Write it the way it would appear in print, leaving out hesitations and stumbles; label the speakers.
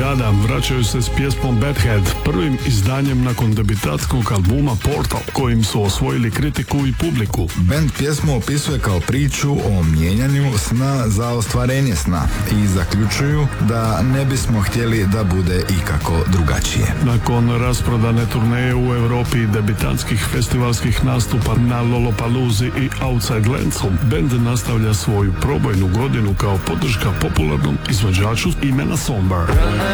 Speaker 1: Gada vraćaju se s pjesmom Bad Head, prvim izdanjem nakon debitatskog albuma Portal, kojim su osvojili kritiku i publiku.
Speaker 2: Band pjesmu opisuje kao priču o mijenjanju sna za ostvarenje sna i zaključuju da ne bismo htjeli da bude ikako drugačije.
Speaker 1: Nakon rasprodane turneje u Europi i debitantskih festivalskih nastupa na Lollapaloozi i Outside Landsu, band nastavlja svoju probojnu godinu kao podrška popularnom izvođaču imena Somber.